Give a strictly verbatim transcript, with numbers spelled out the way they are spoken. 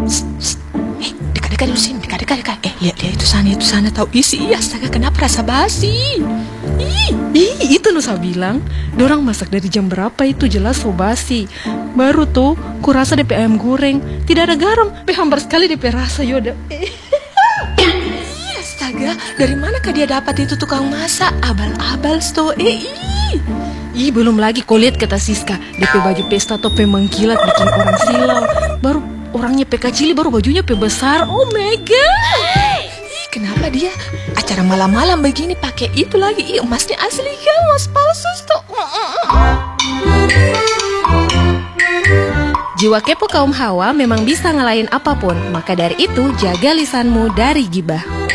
Eh, dekat-dekat dulu sini, dekat-dekat dekat. Eh, lihat dia itu sana, itu sana tahu isi. Iya, astaga, kenapa rasa basi? Ih, ih, itu Nusa bilang, dorang masak dari jam berapa itu jelas so basi. Baru tuh, kurasa D P ayam goreng, tidak ada garam, pe hambar sekali D P rasa Yoda. Eh. Iya, astaga, dari manakah dia dapat itu tukang masak? Abal-abal sto. Eh, ih. Ih, belum lagi kau lihat kata Siska, D P baju pesta tope mengkilat bikin orang silau. Baru orangnya pe kecil, baru bajunya pe besar. Oh my god. Ih, kenapa dia acara malam-malam begini pakai itu lagi? Ih, emasnya asli kan, emas palsu sto. Jiwa kepo kaum Hawa memang bisa ngalahin apapun, maka dari itu jaga lisanmu dari gibah.